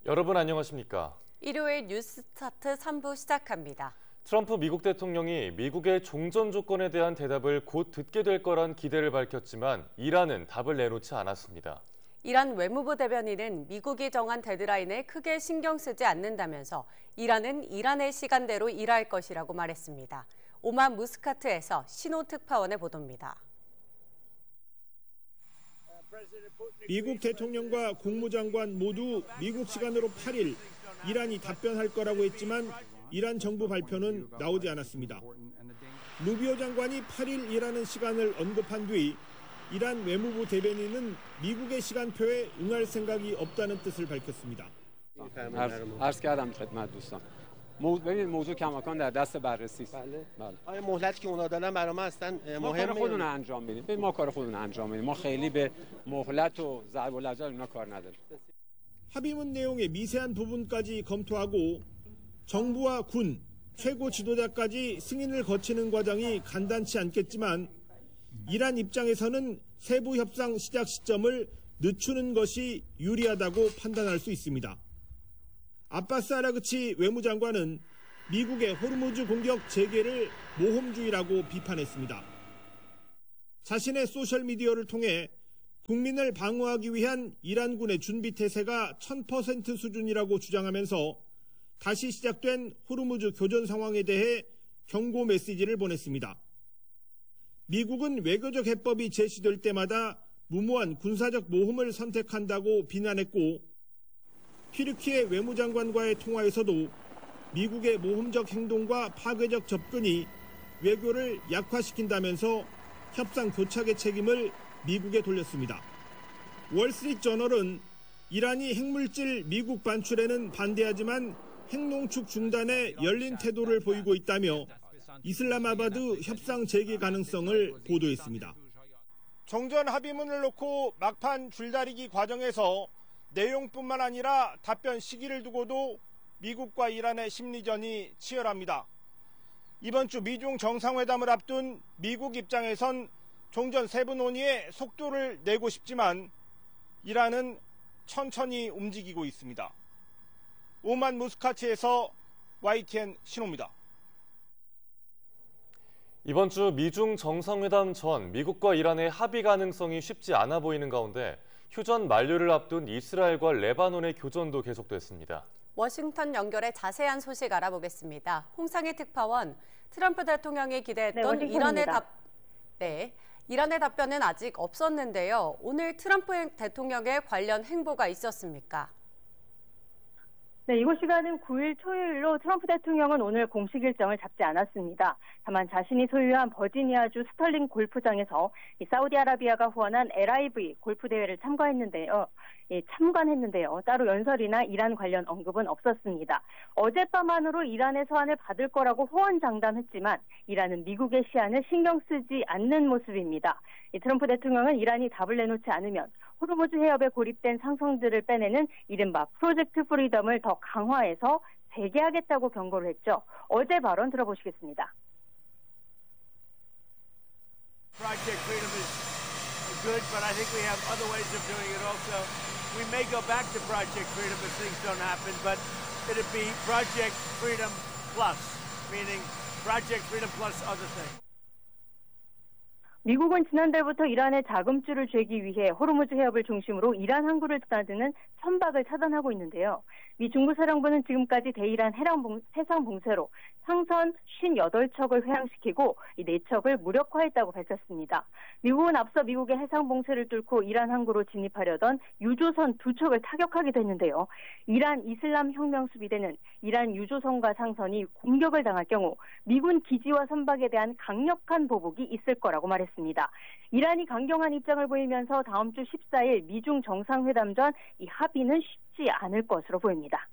여러분 안녕하십니까? 일요일 뉴스타트 3부 시작합니다. 트럼프 미국 대통령이 미국의 종전 조건에 대한 대답을 곧 듣게 될 거란 기대를 밝혔지만 이란은 답을 내놓지 않았습니다. 이란 외무부 대변인은 미국이 정한 데드라인에 크게 신경 쓰지 않는다면서 이란은 이란의 시간대로 일할 것이라고 말했습니다. 오만 무스카트에서 신호 특파원의 보도입니다. 미국 대통령과 국무장관 모두 미국 시간으로 8일 이란이 답변할 거라고 했지만 이란 정부 발표는 나오지 않았습니다. 루비오 장관이 8일이라는 시간을 언급한 뒤 이란 외무부 대변인은 미국의 시간표에 응할 생각이 없다는 뜻을 밝혔습니다. ببینید موضوع کماکان در دست بررسی است. آیا مهلتی که اونا دادن برای ما اصلا ما کار خودمون انجام میدیم. ما کار خودمون انجام میدیم. ما خیلی به مهلت و ضرب العجل اینا کار نداریم. 합의문 내용의 미세한 부분까지 검토하고 정부와 군, 최고 지도자까지 승인을 거치는 과정이 간단치 않겠지만 이란 입장에서는 세부 협상 시작 시점을 늦추는 것이 유리하다고 판단할 수 있습니다. 아바스 아라그치 외무장관은 미국의 호르무즈 공격 재개를 모험주의라고 비판했습니다. 자신의 소셜미디어를 통해 국민을 방어하기 위한 이란군의 준비 태세가 1000% 수준이라고 주장하면서 다시 시작된 호르무즈 교전 상황에 대해 경고 메시지를 보냈습니다. 미국은 외교적 해법이 제시될 때마다 무모한 군사적 모험을 선택한다고 비난했고 튀르키예 외무장관과의 통화에서도 미국의 모험적 행동과 파괴적 접근이 외교를 약화시킨다면서 협상 교착의 책임을 미국에 돌렸습니다. 월스트리트저널은 이란이 핵물질 미국 반출에는 반대하지만 핵농축 중단에 열린 태도를 보이고 있다며 이슬라마바드 협상 재개 가능성을 보도했습니다. 종전 합의문을 놓고 막판 줄다리기 과정에서 내용뿐만 아니라 답변 시기를 두고도 미국과 이란의 심리전이 치열합니다. 이번 주 미중 정상회담을 앞둔 미국 입장에선 종전 세부 논의에 속도를 내고 싶지만 이란은 천천히 움직이고 있습니다. 오만 무스카츠에서 YTN 신호입니다. 이번 주 미중 정상회담 전 미국과 이란의 합의 가능성이 쉽지 않아 보이는 가운데 휴전 만료를 앞둔 이스라엘과 레바논의 교전도 계속됐습니다. 워싱턴 연결해 자세한 소식 알아보겠습니다. 홍상희 특파원, 트럼프 대통령이 기대했던 이란의 답변은 아직 없었는데요. 오늘 트럼프 대통령의 관련 행보가 있었습니까? 네, 이곳 시간은 9일 토요일로 트럼프 대통령은 오늘 공식 일정을 잡지 않았습니다. 다만 자신이 소유한 버지니아주 스털링 골프장에서 사우디아라비아가 후원한 LIV 골프 대회를 참관했는데요. 따로 연설이나 이란 관련 언급은 없었습니다. 어젯밤만으로 이란의 서한을 받을 거라고 호언장담했지만 이란은 미국의 시한을 신경 쓰지 않는 모습입니다. 트럼프 대통령은 이란이 답을 내놓지 않으면 호르무즈 해협에 고립된 상선들을 빼내는 이른바 프로젝트 프리덤을 더 강화해서 재개하겠다고 경고를 했죠. 어제 발언 들어보시겠습니다. Project Freedom is good, but I think we have other ways of doing it also. We may go back to Project Freedom if things don't happen, but it'd be Project Freedom Plus, meaning Project Freedom plus other things. 미국은 지난달부터 이란의 자금줄을 죄기 위해 호르무즈 해협을 중심으로 이란 항구를 드나드는 선박을 차단하고 있는데요. 미 중부사령부는 지금까지 대이란 해상 봉쇄로 상선 58척을 회항시키고 이 4척을 무력화했다고 밝혔습니다. 미국은 앞서 미국의 해상 봉쇄를 뚫고 이란 항구로 진입하려던 유조선 2척을 타격하기도 했는데요. 이란 이슬람 혁명 수비대는 이란 유조선과 상선이 공격을 당할 경우 미군 기지와 선박에 대한 강력한 보복이 있을 거라고 말했습니다. 이란이 강경한 입장을 보이면서 다음 주 14일 미중 정상회담 전 이 합의는 쉽지 않을 것으로 보입니다.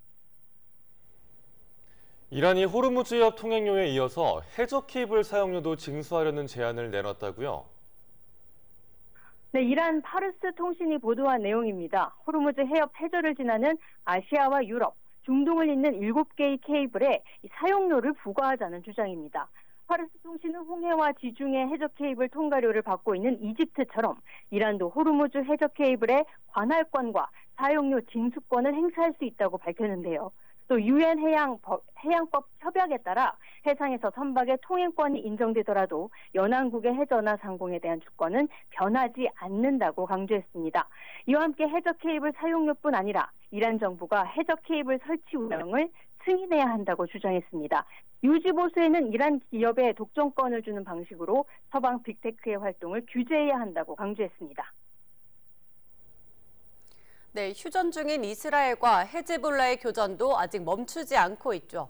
이란이 호르무즈 해협 통행료에 이어서 해저 케이블 사용료도 징수하려는 제안을 내놨다고요? 네, 이란 파르스 통신이 보도한 내용입니다. 호르무즈 해협 해저를 지나는 아시아와 유럽, 중동을 잇는 7개의 케이블에 사용료를 부과하자는 주장입니다. 파르스 통신은 홍해와 지중해 해저 케이블 통과료를 받고 있는 이집트처럼 이란도 호르무즈 해저 케이블의 관할권과 사용료 징수권을 행사할 수 있다고 밝혔는데요. 또 유엔 해양법 협약에 따라 해상에서 선박의 통행권이 인정되더라도 연안국의 해저나 상공에 대한 주권은 변하지 않는다고 강조했습니다. 이와 함께 해저 케이블 사용료뿐 아니라 이란 정부가 해저 케이블 설치 운영을 승인해야 한다고 주장했습니다. 유지 보수에는 이란 기업에 독점권을 주는 방식으로 서방 빅테크의 활동을 규제해야 한다고 강조했습니다. 네, 휴전 중인 이스라엘과 헤즈볼라의 교전도 아직 멈추지 않고 있죠.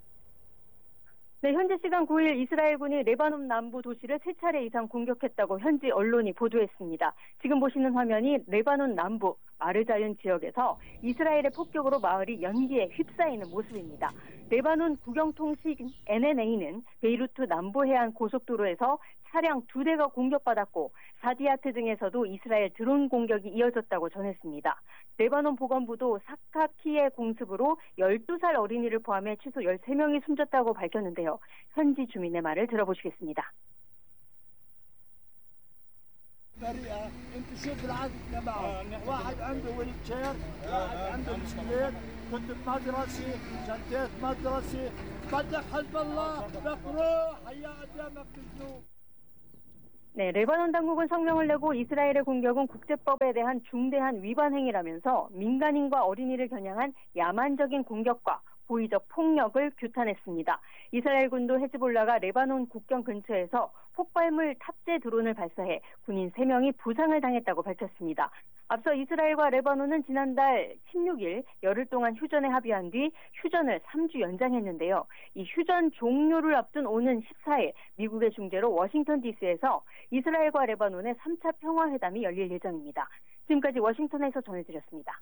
네, 현지 시간 9일 이스라엘군이 레바논 남부 도시를 3차례 이상 공격했다고 현지 언론이 보도했습니다. 지금 보시는 화면이 레바논 남부 마르자윤 지역에서 이스라엘의 폭격으로 마을이 연기에 휩싸이는 모습입니다. 레바논 국영통신 NNA는 베이루트 남부 해안 고속도로에서 차량 2대가 공격받았고 사디아트 등에서도 이스라엘 드론 공격이 이어졌다고 전했습니다. 레바논 보건부도 사카키의 공습으로 12살 어린이를 포함해 최소 13명이 숨졌다고 밝혔는데요. 현지 주민의 말을 들어보시겠습니다. 네, 레바논 당국은 성명을 내고 이스라엘의 공격은 국제법에 대한 중대한 위반 행위라면서 민간인과 어린이를 겨냥한 야만적인 공격과 고의적 폭력을 규탄했습니다. 이스라엘군도 헤즈볼라가 레바논 국경 근처에서 폭발물 탑재 드론을 발사해 군인 3명이 부상을 당했다고 밝혔습니다. 앞서 이스라엘과 레바논은 지난달 16일 열흘 동안 휴전에 합의한 뒤 휴전을 3주 연장했는데요. 이 휴전 종료를 앞둔 오는 14일 미국의 중재로 워싱턴 DC에서 이스라엘과 레바논의 3차 평화회담이 열릴 예정입니다. 지금까지 워싱턴에서 전해드렸습니다.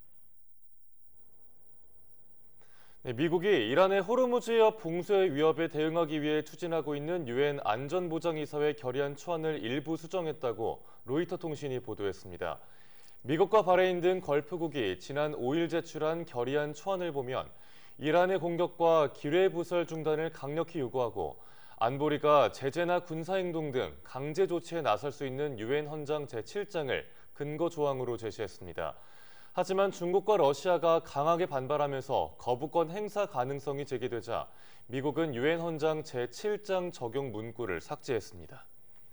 네, 미국이 이란의 호르무즈 해협 봉쇄 위협에 대응하기 위해 추진하고 있는 유엔 안전보장이사회 결의안 초안을 일부 수정했다고 로이터 통신이 보도했습니다. 미국과 바레인 등 걸프국이 지난 5일 제출한 결의안 초안을 보면 이란의 공격과 기뢰부설 중단을 강력히 요구하고 안보리가 제재나 군사행동 등 강제 조치에 나설 수 있는 유엔 헌장 제7장을 근거 조항으로 제시했습니다. 하지만 중국과 러시아가 강하게 반발하면서 거부권 행사 가능성이 제기되자 미국은 유엔 헌장 제7장 적용 문구를 삭제했습니다.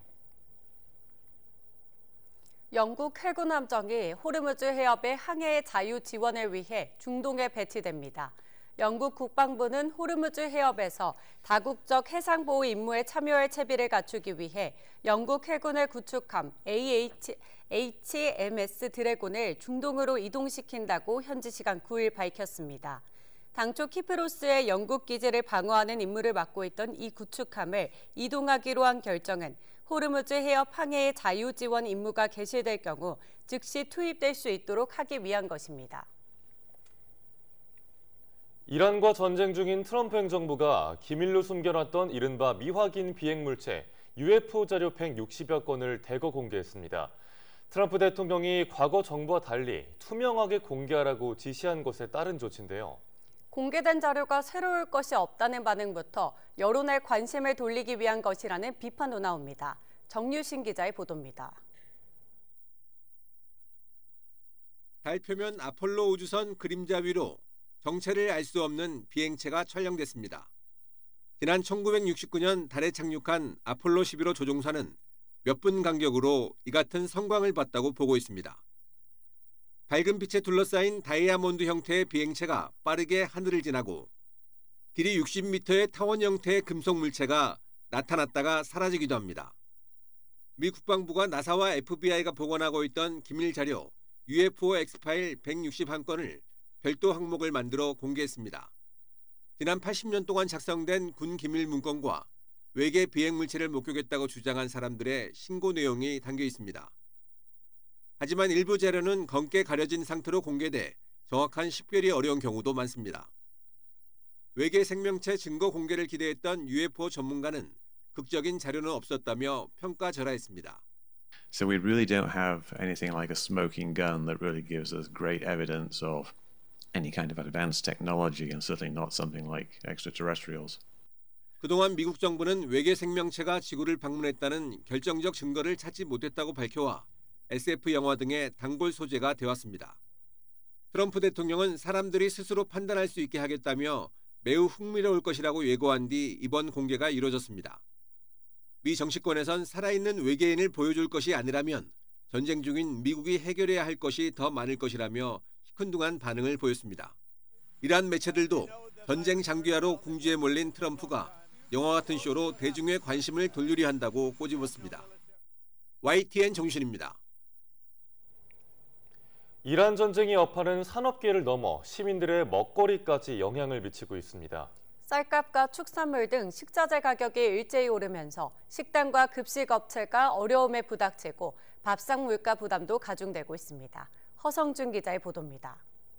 영국 해군 함정이 호르무즈 해협의 항해의 자유 지원을 위해 중동에 배치됩니다. 영국 국방부는 호르무즈 해협에서 다국적 해상보호 임무에 참여할 채비를 갖추기 위해 영국 해군의 구축함 HMS 드래곤을 중동으로 이동시킨다고 현지 시간 9일 밝혔습니다. 당초 키프로스의 영국 기지를 방어하는 임무를 맡고 있던 이 구축함을 이동하기로 한 결정은 호르무즈 해협 항해의 자유 지원 임무가 개시될 경우 즉시 투입될 수 있도록 하기 위한 것입니다. 이란과 전쟁 중인 트럼프 행정부가 기밀로 숨겨놨던 이른바 미확인 비행물체 UFO 자료 160여 건을 대거 공개했습니다. 트럼프 대통령이 과거 정부와 달리 투명하게 공개하라고 지시한 것에 따른 조치인데요. 공개된 자료가 새로울 것이 없다는 반응부터 여론의 관심을 돌리기 위한 것이라는 비판도 나옵니다. 정유신 기자의 보도입니다. 달 표면 아폴로 우주선 그림자 위로 정체를 알 수 없는 비행체가 촬영됐습니다. 지난 1969년 달에 착륙한 아폴로 11호 조종사는 몇 분 간격으로 이 같은 성광을 봤다고 보고 있습니다. 밝은 빛에 둘러싸인 다이아몬드 형태의 비행체가 빠르게 하늘을 지나고 길이 60m의 타원 형태의 금속 물체가 나타났다가 사라지기도 합니다. 미 국방부가 나사와 FBI가 보관하고 있던 기밀 자료 UFO X파일 161건을 별도 항목을 만들어 공개했습니다. 지난 80년 동안 작성된 군 기밀 문건과 외계 비행 물체를 목격했다고 주장한 사람들의 신고 내용이 담겨 있습니다. 하지만 일부 자료는 검게 가려진 상태로 공개돼 정확한 식별이 어려운 경우도 많습니다. 외계 생명체 증거 공개를 기대했던 UFO 전문가는 극적인 자료는 없었다며 평가절하했습니다. So we really don't have anything like a smoking gun that really gives us great evidence of any kind of advanced technology and certainly not something like extraterrestrials. 그동안 미국 정부는 외계 생명체가 지구를 방문했다는 결정적 증거를 찾지 못했다고 밝혀와 SF 영화 등의 단골 소재가 되었습니다. 트럼프 대통령은 사람들이 스스로 판단할 수 있게 하겠다며 매우 흥미로울 것이라고 예고한 뒤 이번 공개가 이뤄졌습니다. 미 정치권에선 살아있는 외계인을 보여줄 것이 아니라면 전쟁 중인 미국이 해결해야 할 것이 더 많을 것이라며 시큰둥한 반응을 보였습니다. 이란 매체들도 전쟁 장기화로 궁지에 몰린 트럼프가 영화 같은 쇼로 대중의 관심을 돌리려 한다고 꼬집었습니다. YTN 정신입니다. 이란 전쟁이 여파는 산업계를 넘어 시민들의 먹거리까지 영향을 미치고 있습니다. 쌀값과 축산물 등 식자재 가격이 일제히 오르면서 식당과 급식업체가 어려움에 부닥치고 밥상 물가 부담도 가중되고 있습니다. 허성준 기자의 보도입니다.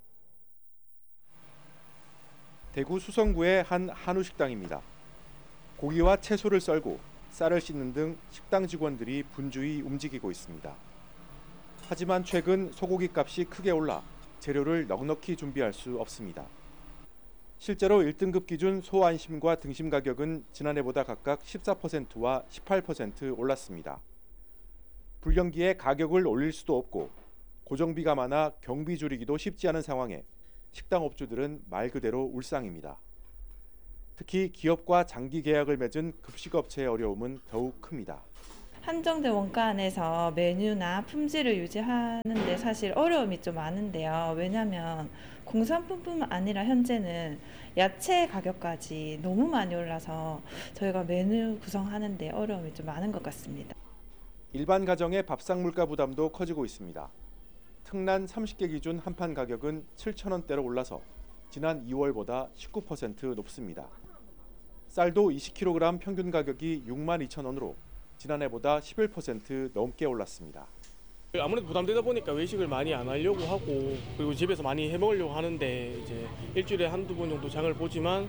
대구 수성구의 한 한우식당입니다. 고기와 채소를 썰고 쌀을 씻는 등 식당 직원들이 분주히 움직이고 있습니다. 하지만 최근 소고기 값이 크게 올라 재료를 넉넉히 준비할 수 없습니다. 실제로 1등급 기준 소안심과 등심 가격은 지난해보다 각각 14%와 18% 올랐습니다. 불경기에 가격을 올릴 수도 없고 고정비가 많아 경비 줄이기도 쉽지 않은 상황에 식당 업주들은 말 그대로 울상입니다. 특히 기업과 장기 계약을 맺은 급식업체의 어려움은 더욱 큽니다. 한정된 원가 안에서 메뉴나 품질을 유지하는데 사실 어려움이 좀 많은데요. 왜냐하면 공산품뿐만 아니라 현재는 야채 가격까지 너무 많이 올라서 저희가 메뉴 구성하는데 어려움이 좀 많은 것 같습니다. 일반 가정의 밥상 물가 부담도 커지고 있습니다. 특란 30개 기준 한 판 가격은 7,000원대로 올라서 지난 2월보다 19% 높습니다. 쌀도 20kg 평균 가격이 62,000원으로 지난해보다 11% 넘게 올랐습니다. 아무래도 부담되다 보니까 외식을 많이 안 하려고 하고 그리고 집에서 많이 해 먹으려고 하는데 이제 일주일에 한두 번 정도 장을 보지만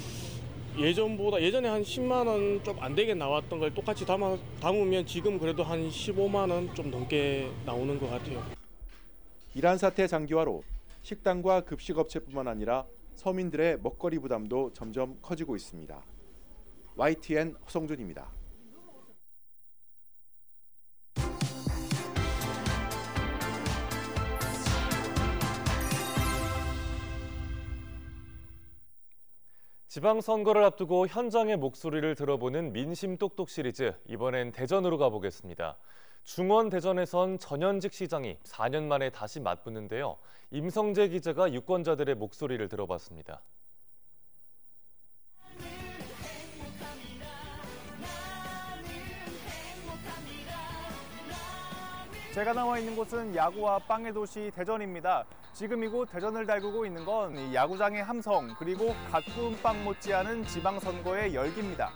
예전에 한 10만 원 좀 안 되게 나왔던 걸 똑같이 담으면 지금 그래도 한 15만 원 좀 넘게 나오는 것 같아요. 이란 사태 장기화로 식당과 급식업체뿐만 아니라 서민들의 먹거리 부담도 점점 커지고 있습니다. YTN 허성준입니다. 지방선거를 앞두고 현장의 목소리를 들어보는 민심 똑똑 시리즈, 이번엔 대전으로 가보겠습니다. 중원 대전에선 전현직 시장이 4년 만에 다시 맞붙는데요. 임성재 기자가 유권자들의 목소리를 들어봤습니다. 제가 나와 있는 곳은 야구와 빵의 도시 대전입니다. 지금 이곳 대전을 달구고 있는 건 야구장의 함성, 그리고 갓 구운 빵 못지않은 지방선거의 열기입니다.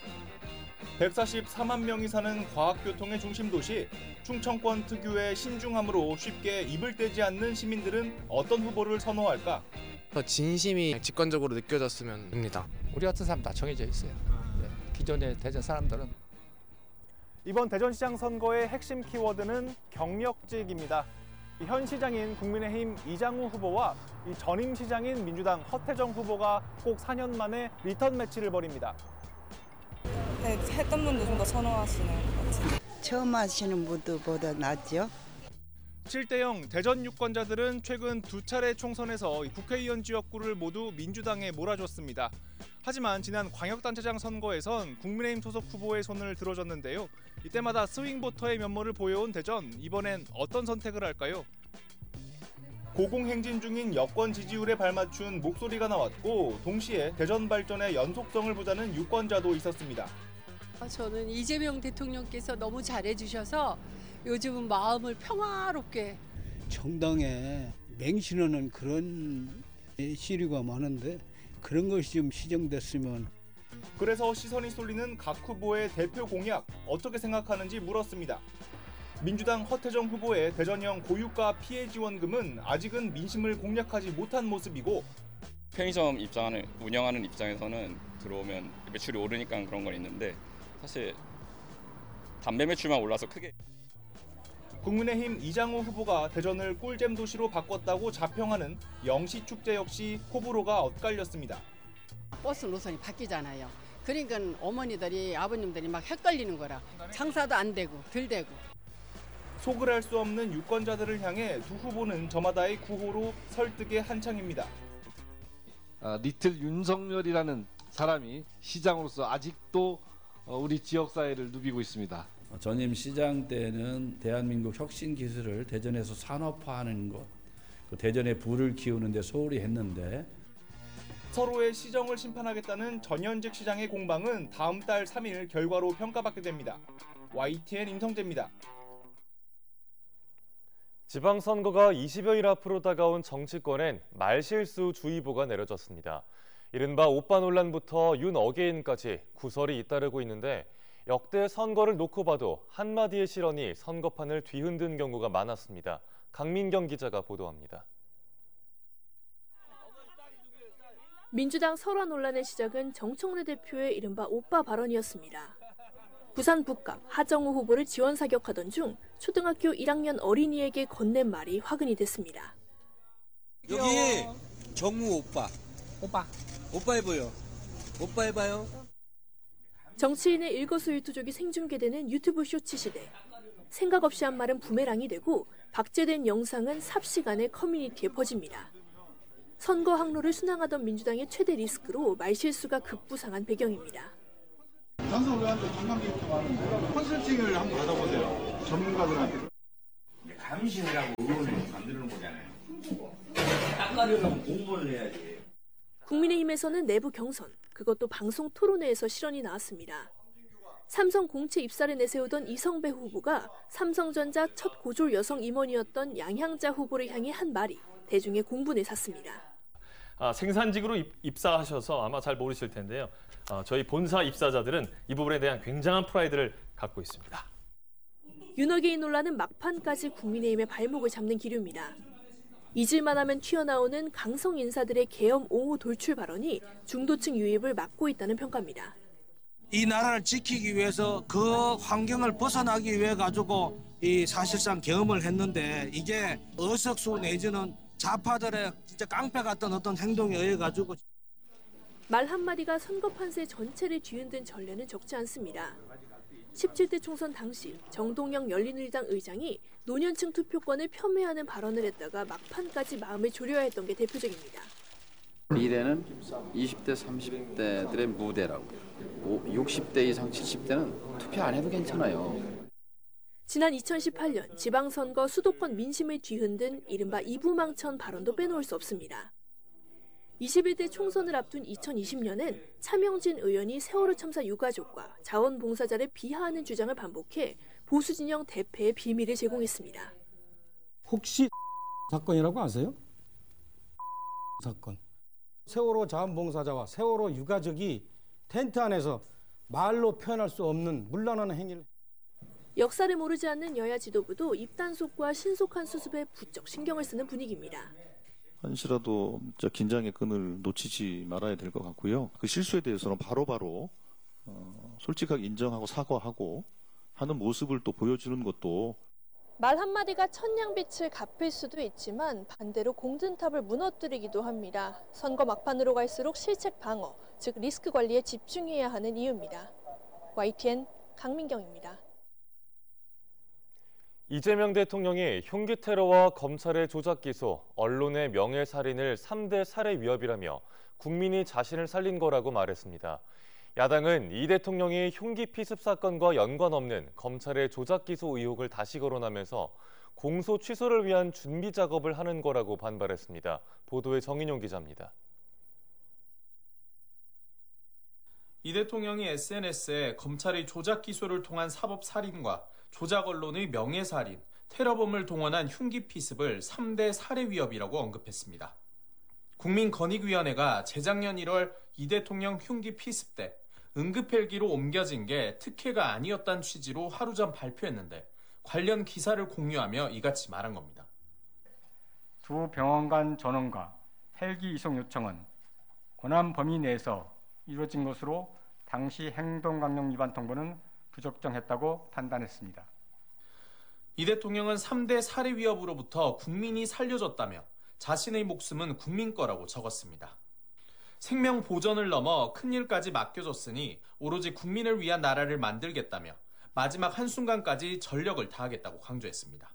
144만 명이 사는 과학교통의 중심 도시, 충청권 특유의 신중함으로 쉽게 입을 떼지 않는 시민들은 어떤 후보를 선호할까? 더 진심이 직관적으로 느껴졌으면 합니다. 우리 같은 사람 다 정해져 있어요. 기존의 대전 사람들은. 이번 대전시장 선거의 핵심 키워드는 경력직입니다. 현 시장인 국민의힘 이장우 후보와 전임 시장인 민주당 허태정 후보가 꼭 4년 만에 리턴 매치를 벌입니다. 했던 분도 좀 더 선호하시는 것 같아요. 처음 하시는 분들보다 낫죠. 7대0 대전 유권자들은 최근 두 차례 총선에서 국회의원 지역구를 모두 민주당에 몰아줬습니다. 하지만 지난 광역단체장 선거에선 국민의힘 소속 후보의 손을 들어줬는데요. 이때마다 스윙보터의 면모를 보여온 대전, 이번엔 어떤 선택을 할까요? 고공행진 중인 여권 지지율에 발맞춘 목소리가 나왔고, 동시에 대전 발전의 연속성을 보자는 유권자도 있었습니다. 저는 이재명 대통령께서 너무 잘해주셔서 요즘은 마음을 평화롭게. 정당에 맹신하는 그런 시류가 많은데 그런 것이 좀 시정됐으면. 그래서 시선이 쏠리는 각 후보의 대표 공약 어떻게 생각하는지 물었습니다. 민주당 허태정 후보의 대전형 고유가 피해 지원금은 아직은 민심을 공략하지 못한 모습이고, 편의점 입장을 운영하는 입장에서는 들어오면 매출이 오르니까 그런 건 있는데 사실 담배 매출만 올라서 크게. 국민의힘 이장우 후보가 대전을 꿀잼 도시로 바꿨다고 자평하는 영시축제 역시 호불호가 엇갈렸습니다. 버스 노선이 바뀌잖아요. 그러니까 어머니들이 아버님들이 막 헷갈리는 거라 장사도 안 되고 덜 되고. 속을 알 수 없는 유권자들을 향해 두 후보는 저마다의 구호로 설득에 한창입니다. 리틀 윤석열이라는 사람이 시장으로서 아직도 우리 지역사회를 누비고 있습니다. 전임 시장 때는 대한민국 혁신 기술을 대전에서 산업화하는 것, 대전에 불을 키우는 데 소홀히 했는데 서로의 시정을 심판하겠다는 전현직 시장의 공방은 다음 달 3일 결과로 평가받게 됩니다. YTN 임성재입니다. 지방선거가 20여일 앞으로 다가온 정치권엔 말실수 주의보가 내려졌습니다. 이른바 오빠 논란부터 윤 어게인까지 구설이 잇따르고 있는데 역대 선거를 놓고 봐도 한마디의 실언이 선거판을 뒤흔든 경우가 많았습니다. 강민경 기자가 보도합니다. 민주당 설화 논란의 시작은 정청래 대표의 이른바 오빠 발언이었습니다. 부산 북갑 하정우 후보를 지원 사격하던 중 초등학교 1학년 어린이에게 건넨 말이 화근이 됐습니다. 여기 정우 오빠 해보여. 오빠 해봐요. 정치인의 일거수일투족이 생중계되는 유튜브 쇼츠 시대. 생각 없이 한 말은 부메랑이 되고 박제된 영상은 삽시간에 커뮤니티에 퍼집니다. 선거 항로를 순항하던 민주당의 최대 리스크로 말실수가 급부상한 배경입니다. 당선의원한테 관광객도 많은데 컨설팅을 한번 받아보세요. 전문가들한테. 감시라고 의원을 만드는 거잖아요. 닦아려면 공부를 해야지. 국민의힘에서는 내부 경선, 그것도 방송 토론회에서 실언이 나왔습니다. 삼성 공채 입사를 내세우던 이성배 후보가 삼성전자 첫 고졸 여성 임원이었던 양향자 후보를 향해 한 말이 대중의 공분을 샀습니다. 생산직으로 입사하셔서 아마 잘 모르실 텐데요. 저희 본사 입사자들은 이 부분에 대한 굉장한 프라이드를 갖고 있습니다. 윤 어게인 논란은 막판까지 국민의힘의 발목을 잡는 기류입니다. 잊을만 하면 튀어나오는 강성 인사들의 계엄 옹호 돌출 발언이 중도층 유입을 막고 있다는 평가입니다. 이 나라를 지키기 위해서 그 환경을 벗어나기 위해 가지고 이 사실상 계엄을 했는데 이게 어석수 내지는 좌파들의 진짜 깡패 같은 어떤 행동에 의해 가지고 말 한마디가 선거 판세 전체를 뒤흔든 전례는 적지 않습니다. 17대 총선 당시 정동영 열린우리당 의장이 노년층 투표권을 폄훼하는 발언을 했다가 막판까지 마음을 졸여야 했던 게 대표적입니다. 미래는 20대, 30대들의 무대라고. 60대 이상 70대는 투표 안 해도 괜찮아요. 지난 2018년 지방선거 수도권 민심을 뒤흔든 이른바 이부망천 발언도 빼놓을 수 없습니다. 21대 총선을 앞둔 2020년엔 차명진 의원이 세월호 참사 유가족과 자원봉사자를 비하하는 주장을 반복해 보수진영 대패의 비밀을 제공했습니다. 혹시 사건이라고 아세요? 사건. 세월호 자원봉사자와 세월호 유가족이 텐트 안에서 말로 표현할 수 없는 문란한 행위를. 역사를 모르지 않는 여야 지도부도 입단속과 신속한 수습에 부쩍 신경을 쓰는 분위기입니다. 한시라도 긴장의 끈을 놓치지 말아야 될 것 같고요. 그 실수에 대해서는 바로바로 솔직하게 인정하고 사과하고 하는 모습을 또 보여주는 것도 말 한마디가 천냥빛을 갚을 수도 있지만 반대로 공든탑을 무너뜨리기도 합니다. 선거 막판으로 갈수록 실책 방어, 즉 리스크 관리에 집중해야 하는 이유입니다. YTN 강민경입니다. 이재명 대통령이 흉기 테러와 검찰의 조작 기소, 언론의 명예살인을 3대 살해 위협이라며 국민이 자신을 살린 거라고 말했습니다. 야당은 이 대통령이 흉기 피습 사건과 연관 없는 검찰의 조작 기소 의혹을 다시 거론하면서 공소 취소를 위한 준비 작업을 하는 거라고 반발했습니다. 보도에 정인용 기자입니다. 이 대통령이 SNS에 검찰의 조작 기소를 통한 사법 살인과 조작 언론의 명예살인, 테러범을 동원한 흉기 피습을 3대 살해 위협이라고 언급했습니다. 국민권익위원회가 재작년 1월 이 대통령 흉기 피습 때 응급헬기로 옮겨진 게 특혜가 아니었다는 취지로 하루 전 발표했는데 관련 기사를 공유하며 이같이 말한 겁니다. 두 병원 간 전원과 헬기 이송 요청은 권한 범위 내에서 이루어진 것으로 당시 행동강령 위반 통보는 부적정했다고 판단했습니다. 이 대통령은 3대 살해 위협으로부터 국민이 살려줬다며 자신의 목숨은 국민 거라고 적었습니다. 생명 보전을 넘어 큰일까지 맡겨줬으니 오로지 국민을 위한 나라를 만들겠다며 마지막 한순간까지 전력을 다하겠다고 강조했습니다.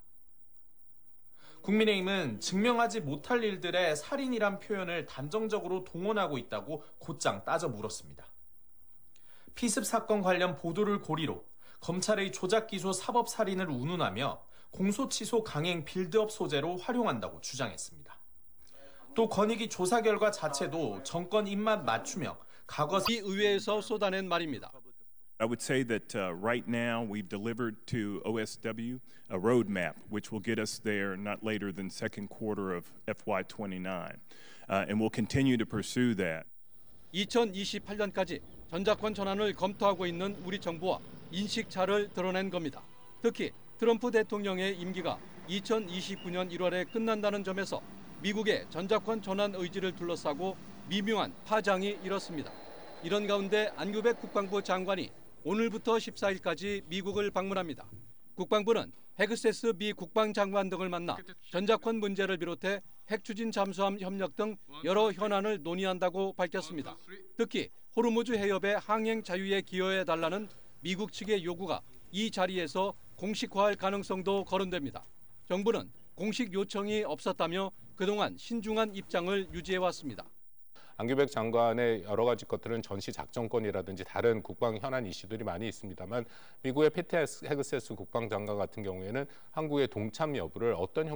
국민의힘은 증명하지 못할 일들에 살인이란 표현을 단정적으로 동원하고 있다고 곧장 따져 물었습니다. 피습 사건 관련 보도를 고리로 검찰의 조작기소 사법살인을 운운하며 공소취소 강행 빌드업 소재로 활용한다고 주장했습니다. 또 권익위 조사 결과 자체도 정권 입맛 맞추며 과거 의회에서 쏟아낸 말입니다. I would say that right now we've delivered to OSW a roadmap which will get us there not later than second quarter of FY29, and we'll continue to pursue that. 2028년까지 전작권 전환을 검토하고 있는 우리 정부와 인식차를 드러낸 겁니다. 특히 트럼프 대통령의 임기가 2029년 1월에 끝난다는 점에서 미국의 전작권 전환 의지를 둘러싸고 미묘한 파장이 일었습니다. 이런 가운데 안규백 국방부 장관이 오늘부터 14일까지 미국을 방문합니다. 국방부는 헤그세스 미 국방장관 등을 만나 전작권 문제를 비롯해 핵추진 잠수함 협력 등 여러 현안을 논의한다고 밝혔습니다. 특히 호르무즈 해협의 항행 자유에 기여해달라는 미국 측의 요구가 이 자리에서 공식화할 가능성도 거론됩니다. 정부는 공식 요청이 없었다며 그동안 신중한 입장을 유지해왔습니다. 안규백 장관의 여러 가지 것들은 전시 작전권이라든지 다른 국방 현안 이슈들이 많이 있습니다만 미국의 페트 헤그세스 국방장관 같은 경우에는 한국의 동참 여부를 어떤